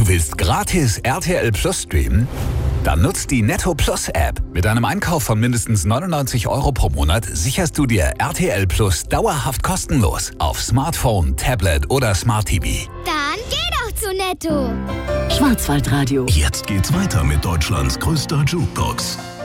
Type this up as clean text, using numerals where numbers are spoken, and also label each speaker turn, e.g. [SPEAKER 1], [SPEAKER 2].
[SPEAKER 1] willst gratis RTL Plus streamen? Dann nutzt die Netto Plus App. Mit einem Einkauf von mindestens 99 € pro Monat sicherst du dir RTL Plus dauerhaft kostenlos auf Smartphone, Tablet oder Smart TV.
[SPEAKER 2] Dann geh doch zu Netto.
[SPEAKER 3] Schwarzwaldradio.
[SPEAKER 4] Jetzt geht's weiter mit Deutschlands größter Jukebox.